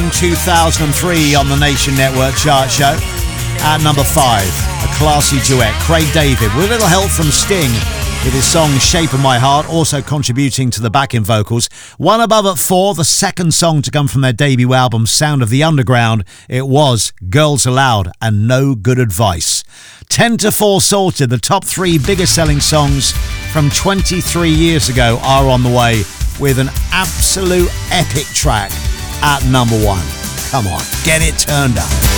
June 2003 on the Nation Network chart show. At number 5, a classy duet, Craig David, with a little help from Sting with his song Shape of My Heart, also contributing to the backing vocals. One above at 4, the second song to come from their debut album, Sound of the Underground. It was Girls Aloud and No Good Advice. 10 to 4 sorted, the top 3 biggest selling songs from 23 years ago are on the way, with an absolute epic track at number 1. Come on, get it turned up.